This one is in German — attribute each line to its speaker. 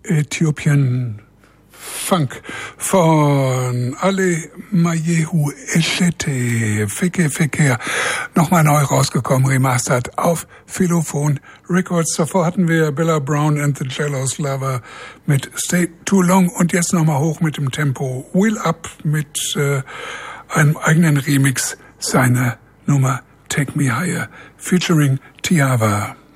Speaker 1: Ethiopian Funk von Ale Mayehu Eshete, Feke, nochmal neu rausgekommen, remastert auf Philophon Records. Davor hatten wir Bella Brown and the Jealous Lover mit Stay Too Long und jetzt nochmal hoch mit dem Tempo Wheel Up mit einem eigenen Remix seiner Nummer Take Me Higher featuring Tiava.